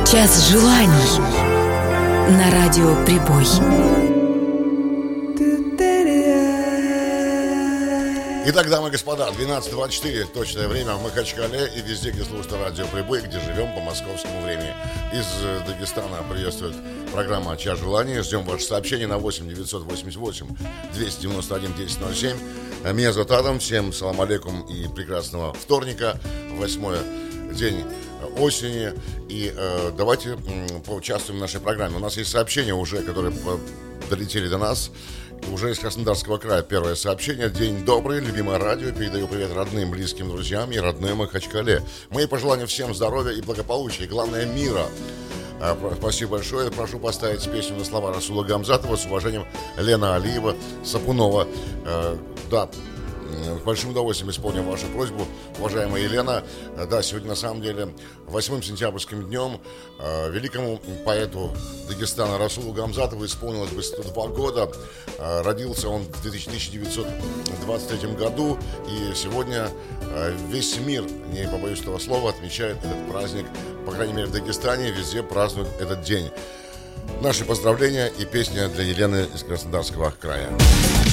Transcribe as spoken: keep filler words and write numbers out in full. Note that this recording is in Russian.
Час желаний на радио Прибой. Итак, дамы и господа, двенадцать двадцать четыре точное время в Махачкале и везде, где слушает радио Прибой, где живем по московскому времени. Из Дагестана приветствует программа «Час желаний». Ждем ваши сообщения на восемь девятьсот восемьдесят восемь двести девяносто один десять ноль семь. Меня зовут Адам, всем салам алейкум и прекрасного вторника, восьмой день осени. И э, давайте м, поучаствуем в нашей программе. У нас есть сообщения уже, которые по- долетели до нас. Уже из Краснодарского края первое сообщение. День добрый, любимое радио. Передаю привет родным, близким, друзьям и родной Махачкале. Мои пожелания всем здоровья и благополучия, и главное мира. А, спасибо большое. Прошу поставить песню на слова Расула Гамзатова. С уважением, Лена Алиева, Сапунова. А, да, с большим удовольствием исполним вашу просьбу, уважаемая Елена. Да, сегодня на самом деле восьмым сентябрьским днем э, великому поэту Дагестана Расулу Гамзатову исполнилось бы сто два года. Э, родился он в тысяча девятьсот двадцать третьем году, и сегодня э, весь мир, не побоюсь этого слова, отмечает этот праздник. По крайней мере, в Дагестане везде празднуют этот день. Наши поздравления и песня для Елены из Краснодарского края.